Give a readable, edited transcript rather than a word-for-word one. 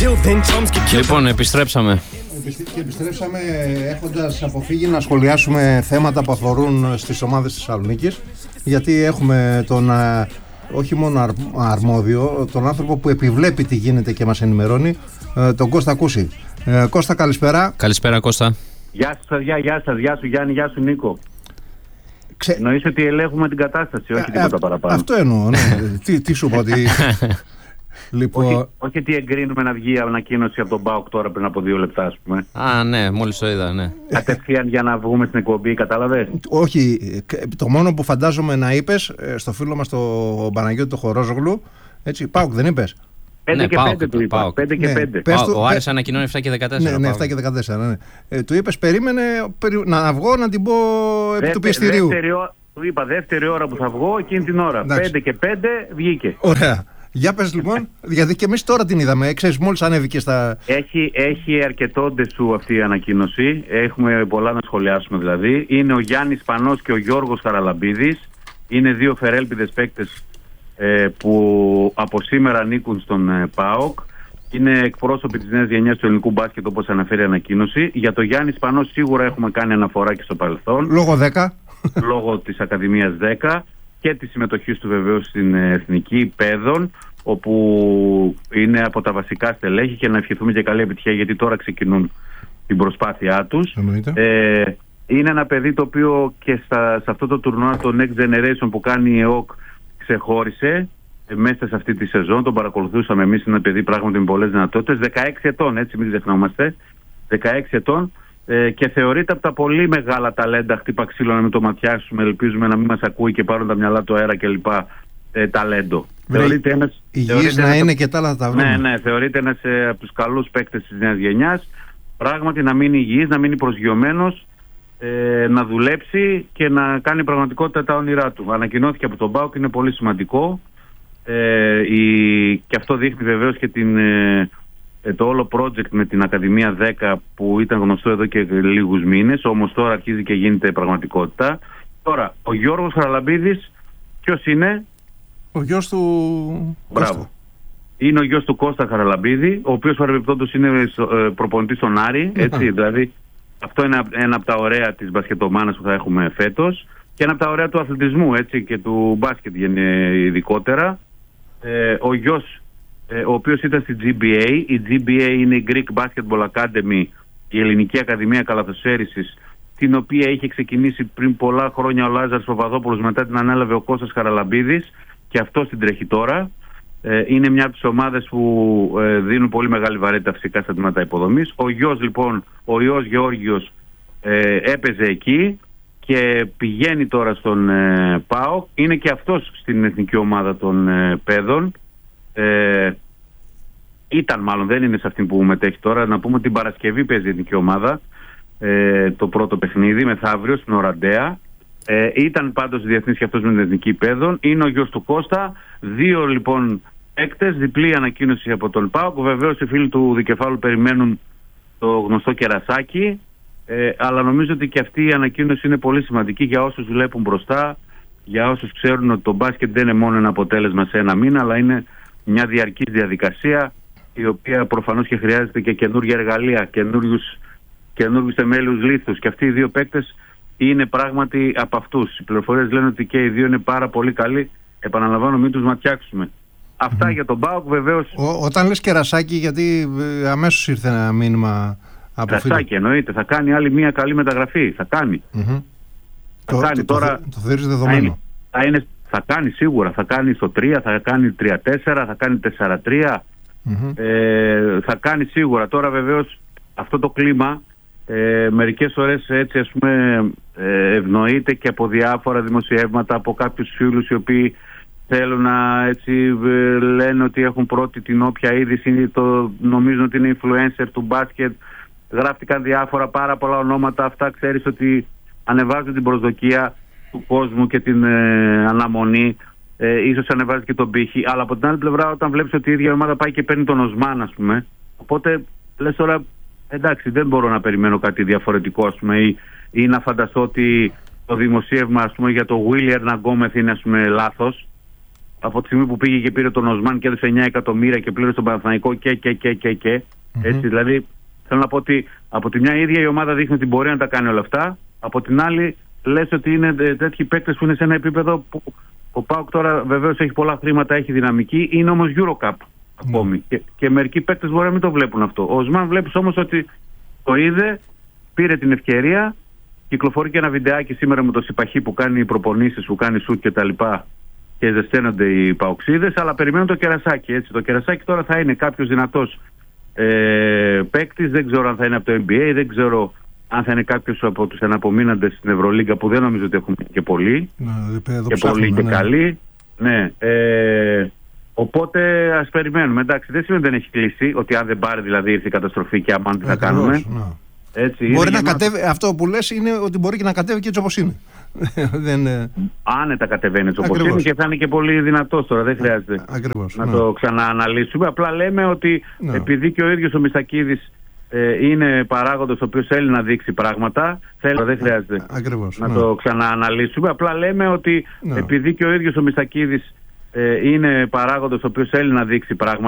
Λοιπόν, επιστρέψαμε. Και επιστρέψαμε έχοντας αποφύγει να σχολιάσουμε θέματα που αφορούν στις ομάδες της Θεσσαλονίκης, γιατί έχουμε τον όχι μόνο αρμόδιο, τον άνθρωπο που επιβλέπει τι γίνεται και μας ενημερώνει, τον Κώστα Κούση. Κώστα, καλησπέρα. Καλησπέρα, Κώστα. Γεια σας, παιδιά, γεια σας, γεια σου Γιάννη, γεια σου Νίκο. Εννοείς ότι ελέγχουμε την κατάσταση, όχι τίποτα παραπάνω. Αυτό εννοώ, ναι. τι σου πω, ότι... Λοιπόν... όχι ότι εγκρίνουμε να βγει ανακοίνωση από τον ΠΑΟΚ τώρα πριν από 2 λεπτά, ας πούμε. Α, ναι, μόλις το είδα, ναι. Κατευθείαν για να βγούμε στην εκπομπή, κατάλαβες. Όχι, το μόνο που φαντάζομαι να είπες στο φίλο μας τον Παναγιώτη το Χορόζογλου, έτσι, ΠΑΟΚ δεν είπες? 5 και 5 του είπα, 5 και 5. Ο Άρης ανακοινώνει 7 και 14. Ναι, 7 και 14, ναι. Του είπες περίμενε να βγω να την πω επί του πιεστηρίου. Του είπα δεύτερη ώρα που θα βγω, εκείνη την ώρα. 5 και 5 βγήκε. Ωραία. Για πες λοιπόν, γιατί και εμείς τώρα την είδαμε, ξέρεις, μόλις ανέβηκε στα... Έχει αρκετό ντεσού αυτή η ανακοίνωση, έχουμε πολλά να σχολιάσουμε δηλαδή. Είναι ο Γιάννης Πανός και ο Γιώργος Χαραλαμπίδης, είναι 2 φερέλπιδες παίκτες που από σήμερα ανήκουν στον ΠΑΟΚ. Είναι εκπρόσωποι της νέας γενιάς του ελληνικού μπάσκετ, όπως αναφέρει η ανακοίνωση. Για το Γιάννη Σπανό σίγουρα έχουμε κάνει αναφορά και στο παρελθόν. Λόγω 10. Λόγω της Ακαδημίας 10 και της συμμετοχής του βεβαίως στην Εθνική Παιδών, όπου είναι από τα βασικά στελέχη, και να ευχηθούμε και καλή επιτυχία, γιατί τώρα ξεκινούν την προσπάθειά τους. Είναι ένα παιδί το οποίο και σε αυτό το τουρνουά, το Next Generation που κάνει η ΕΟΚ, ξεχώρισε μέσα σε αυτή τη σεζόν. Τον παρακολουθούσαμε εμείς, είναι ένα παιδί πράγματι με πολλές δυνατότητες, 16 ετών, έτσι μην ξεχνόμαστε, 16 ετών, και θεωρείται από τα πολύ μεγάλα ταλέντα, χτύπα ξύλο να μην το ματιάσουμε, ελπίζουμε να μην μας ακούει και πάρουν τα μυαλά του αέρα κλπ. Ταλέντο. Θεωρείται ένας υγιής να είναι και τα άλλα τα βρούμε. Ναι, θεωρείται ένας από τους καλούς παίκτες της νέας γενιάς. Πράγματι να μείνει υγιής, να μείνει προσγειωμένος, να δουλέψει και να κάνει πραγματικότητα τα όνειρά του. Ανακοινώθηκε από τον ΠΑΟΚ, είναι πολύ σημαντικό, και αυτό δείχνει βεβαίως και το όλο project με την Ακαδημία 10 που ήταν γνωστό εδώ και λίγους μήνες, όμως τώρα αρχίζει και γίνεται πραγματικότητα. Τώρα, ο Γιώργος Χαραλαμπίδης ποιος είναι? Ο γιος του... Μπράβο. Κώστα. Είναι ο γιος του Κώστα Χαραλαμπίδη, ο οποίος παρεμπιπτόντως είναι προπονητής στον Άρη, έτσι, δηλαδή αυτό είναι ένα από τα ωραία της μπασκετομάνας που θα έχουμε φέτος και ένα από τα ωραία του αθλητισμού, έτσι, και του μπάσκετ ειδικότερα. Ο γιος, ο οποίος ήταν στη GBA, η GBA είναι η Greek Basketball Academy, η Ελληνική Ακαδημία Καλαθοσέρησης, την οποία είχε ξεκινήσει πριν πολλά χρόνια ο Λάζαρος Παπαδόπουλος, μετά την ανέλαβε ο Κώστας Χαραλαμπίδης και αυτό την τρέχει τώρα. Είναι μια από τις ομάδες που δίνουν πολύ μεγάλη βαρύτητα φυσικά στα τμήματα υποδομής. Ο γιος λοιπόν, ο Υιός Γεώργιος, έπαιζε εκεί και πηγαίνει τώρα στον ΠΑΟΚ. Είναι και αυτός στην εθνική ομάδα των παιδών. Ήταν μάλλον, δεν είναι σε αυτήν που μετέχει τώρα. Να πούμε ότι την Παρασκευή παίζει η εθνική ομάδα το πρώτο παιχνίδι, μεθαύριο στην Οραντέα. Ήταν πάντως διεθνής και αυτός με την εθνική παιδών. Είναι ο γιος του Κώστα. 2 λοιπόν παίκτες, διπλή ανακοίνωση από τον ΠΑΟΚ. Βεβαίως οι φίλοι του Δικεφάλου περιμένουν το γνωστό κερασάκι, αλλά νομίζω ότι και αυτή η ανακοίνωση είναι πολύ σημαντική για όσους βλέπουν μπροστά, για όσους ξέρουν ότι το μπάσκετ δεν είναι μόνο ένα αποτέλεσμα σε ένα μήνα, αλλά είναι μια διαρκής διαδικασία, η οποία προφανώς και χρειάζεται και καινούργια εργαλεία, καινούργιους θεμέλιους λίθους, και αυτοί οι 2 παίκτες είναι πράγματι από αυτούς. Οι πληροφορίες λένε ότι και οι 2 είναι πάρα πολύ καλοί. Επαναλαμβάνω, μην τους ματιάξουμε. Αυτά για τον ΠΑΟΚ βεβαίως. Όταν λες κερασάκι, γιατί αμέσως ήρθε ένα μήνυμα από κερασάκι εννοείται, θα κάνει άλλη μια καλή μεταγραφή. Θα κάνει. Θα κάνει τώρα. Το θεωρείς δεδομένο? Θα κάνει σίγουρα. Θα κάνει στο 3, θα κάνει 3-4, θα κάνει 4-3. Θα κάνει σίγουρα. Τώρα βεβαίως αυτό το κλίμα μερικές φορές έτσι, ας πούμε, ευνοείται και από διάφορα δημοσιεύματα, από κάποιους φίλους οι οποίοι θέλουν να λένε ότι έχουν πρώτη την όποια είδηση, νομίζουν ότι είναι influencer του μπάσκετ. Γράφτηκαν διάφορα, πάρα πολλά ονόματα. Αυτά ξέρεις ότι ανεβάζουν την προσδοκία του κόσμου και την αναμονή. Ίσως ανεβάζει και τον πύχη. Αλλά από την άλλη πλευρά, όταν βλέπεις ότι η ίδια ομάδα πάει και παίρνει τον Οσμάν, ας πούμε, οπότε λες τώρα, εντάξει, δεν μπορώ να περιμένω κάτι διαφορετικό, ας πούμε, ή να φανταστώ ότι το δημοσίευμα, ας πούμε, για το Willian Γκόμεθ είναι, ας πούμε, λάθος. από τη στιγμή που πήγε και πήρε τον Οσμάν και έδωσε 9 εκατομμύρια και πλήρωσε τον Παναθηναϊκό και. Έτσι, δηλαδή θέλω να πω ότι από τη μια ίδια η ομάδα δείχνει ότι μπορεί να τα κάνει όλα αυτά. Από την άλλη, λες ότι είναι τέτοιοι παίκτες που είναι σε ένα επίπεδο που ο ΠΑΟΚ τώρα βεβαίως έχει πολλά χρήματα, έχει δυναμική, είναι όμως EuroCup ακόμη. Και μερικοί παίκτες μπορεί να μην το βλέπουν αυτό. Ο Οσμάν βλέπεις όμως ότι το είδε, πήρε την ευκαιρία, κυκλοφορεί και ένα βιντεάκι σήμερα με το Σιπαχή που κάνει προπονήσεις, που κάνει σουτ κτλ. Και ζεσταίνονται οι παοξίδες, αλλά περιμένουν το Κερασάκι. Έτσι. Το Κερασάκι τώρα θα είναι κάποιος δυνατός παίκτης, δεν ξέρω αν θα είναι από το NBA, δεν ξέρω αν θα είναι κάποιος από τους εναπομείναντες στην Ευρωλίγκα που δεν νομίζω ότι έχουν και πολλοί. Και πολλοί και καλοί. Ναι. Οπότε ας περιμένουμε. Εντάξει, δεν σημαίνει ότι δεν έχει κλείσει, ότι αν δεν πάρει δηλαδή ήρθε η καταστροφή και άμα τι θα κάνουμε. Ναι. Έτσι, μπορεί να κατέβει, αυτό που λες είναι ότι μπορεί και να κατέβει και έτσι όπως είναι. Άνετα κατεβαίνει έτσι όπως είναι και θα είναι και πολύ δυνατός τώρα. Δεν χρειάζεται το ξανααναλύσουμε. Απλά λέμε ότι επειδή και ο ίδιος ο Μιστακίδης είναι παράγοντος ο οποίος θέλει να δείξει πράγματα, δεν χρειάζεται το ξανααναλύσουμε. Απλά λέμε ότι επειδή και ο ίδιος ο Μιστακίδης είναι παράγοντος ο οποίος θέλει να δείξει πράγματα,